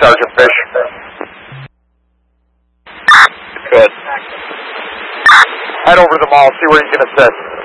Sergeant Fish. Good. Head over to the mall, see where you can assist.